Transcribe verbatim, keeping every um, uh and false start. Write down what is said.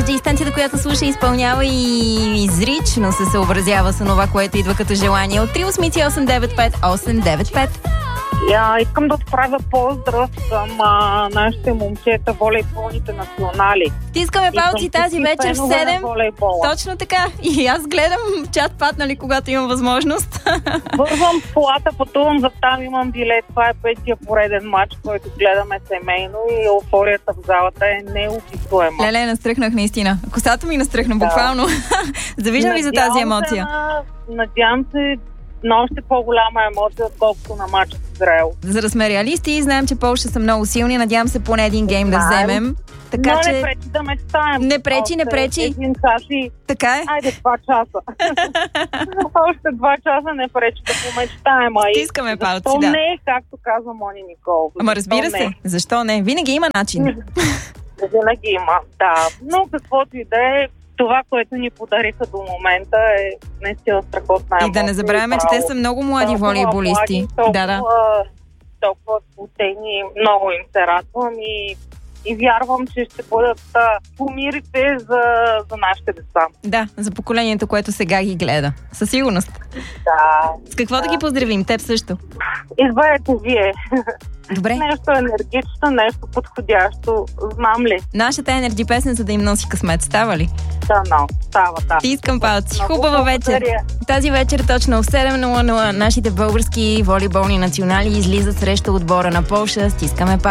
Станцията, която слуша, изпълнява и изрично се съобразява с това, което идва като желание. От три осмици осем девет пет осем девет пет. Я искам да отправя поздрав към а, нашите момчета, волейболните национали. Стискаме палци тази вечер в седем. Точно така. И аз гледам чат паднали, когато имам възможност. Вървам в колата, пътувам за там, имам билет. Това е петия пореден матч, който гледаме семейно и еуфорията в залата е неописуема. Леле, настръхнах наистина. Косата ми настръхна, да. Буквално. Завиждам ви за тази емоция. На... Надявам се на още по-голяма емоция, отколкото на матча с Израел. За да сме реалисти, знаем, че Полша са много силни. Надявам се поне един гейм да вземем. Така, но че... не пречи да мечтаем. Не пречи, не пречи. Един час и... Така е. Айде, два часа. Още два часа не пречи да помечтаем. Стискаме палци, защо да. не, както казва Мони Никол. Ама разбира се, не? Защо не? Винаги има начин. Винаги има, да. Но каквото и да е, това, което ни подариха до момента е наистина страхотна емоция. И да не забравяме, че те са много млади волейболисти. Толкова, да, да. толкова сплотени, много им се радвам и, и вярвам, че ще бъдат а, помирите за, за нашите деца. Да, за поколението, което сега ги гледа. Със сигурност. Да. С какво да, да ги поздравим? Теб също. Изберете вие. Добре. Нещо енергично, нещо подходящо. Знам ли? Нашата енерджи песен, за да им носи късмет. Става ли? Да, но. Става, да. Ти искам палци. Хубава вечер. Тази вечер точно в седем нула нула нашите български волейболни национали излизат срещу отбора на Полша. Стискаме палци.